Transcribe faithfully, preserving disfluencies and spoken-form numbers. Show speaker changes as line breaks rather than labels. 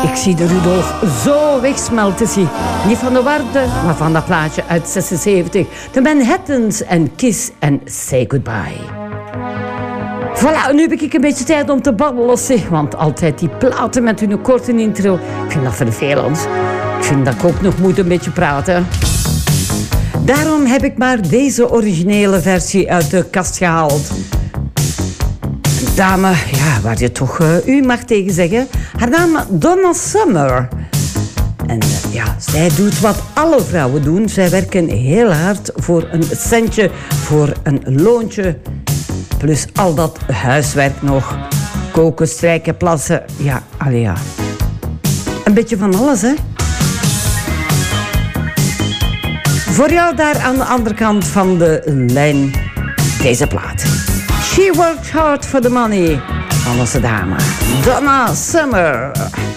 Ik zie de Rudolf zo wegsmelten, zie. Niet van de warmte, maar van dat plaatje uit zesenzeventig. De Manhattans en Kiss and Say Goodbye. Voilà, nu heb ik een beetje tijd om te babbelen, zeg. Want altijd die platen met hun korte intro. Ik vind dat vervelend. Ik vind dat ik ook nog moet een beetje praten. Daarom heb ik maar deze originele versie uit de kast gehaald. Een dame, ja, waar je toch uh, u mag tegen zeggen. Haar naam Donna Summer. En uh, ja, zij doet wat alle vrouwen doen. Zij werken heel hard voor een centje, voor een loontje. Plus al dat huiswerk nog. Koken, strijken, plassen. Ja, allee ja. Een beetje van alles, hè. Voor jou daar aan de andere kant van de lijn deze plaat. She worked hard for the money. Van onze dame Donna Summer.